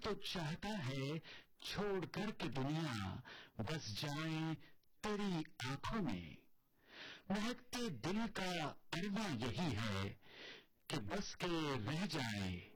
तो चाहता है छोड़ कर के दुनिया बस जाए तेरी आंखों में। महकते दिल का अरमान यही है कि बस के रह जाए